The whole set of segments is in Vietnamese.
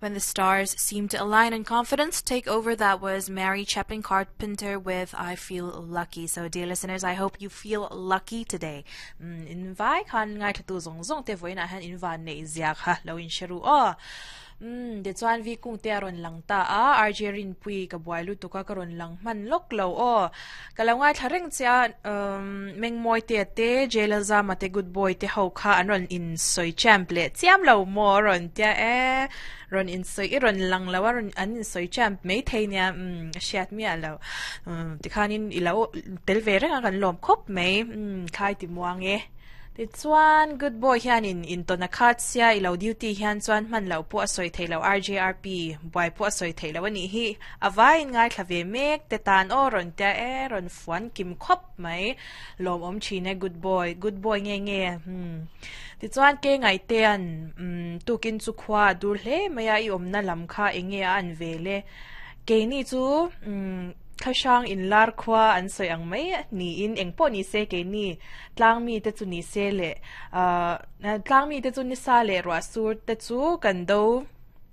When the stars seem to align and confidence take over, that was Mary Chapin Carpenter with I Feel Lucky. So, dear listeners, I hope you feel lucky today. Invite kan ngai thatu zong zong te voina han invite nei ziak ha lo in sharu de chuan vi kung te aron lang ta arjerin pui ka boilu to ka karon lang man lok lo kalawai thareng cha mengmoi te jelaza mate good boy te ho kha anon in soi chample chiam lo mo ron tia ron in soi ron lang lawa ron an in soi champ me thainia shat mi alo ti khanin ilo telvere kan lom khop me khai ti muang ti chuan good boy hian in to na khat sia ilo duty hian chuan man lo pu asoi theilo RJRP boy pu asoi theilo ani hi avai ngai thlave mek te tan ron ta ron fuan kim khop mai lom chine good boy nge ti chuan ke ngai te an tukin chu khwa dur hle maya I na lam kha enge an vele ke ni chu khashang in lar khwa an soi ang mai ni in engpo ni se ke ni tlang mi te chu ni se le tlang mi te chu ni sa le ro sur te chu kan do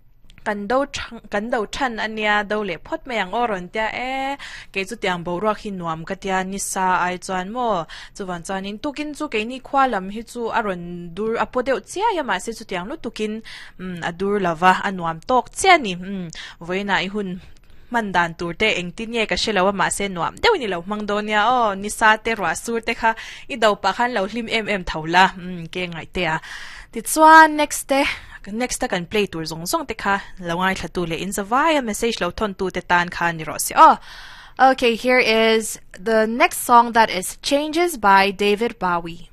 chan ania do le phot me ang oron tia ke chu tiang bo ro khi nuam ka tia ni sa ai chuan mo chuwan chuan in tukin chu ke ni khwalam hi chu aron dur apode chia ya ma se chu tiang lu tukin adur lava anuam tok chia ni voina I hun mandan turte engtin ye ka shelawa ma se nuam dewni lo mangdonia ni sa te ro sur te kha I do pa khan lo hlim thola ke ngai te ti chuan next kan play tur zong zong te kha lawngai thatu le in zavaya message lo thon tu te tan kha ni ro si okay, here is the next song, that is Changes by David Bowie.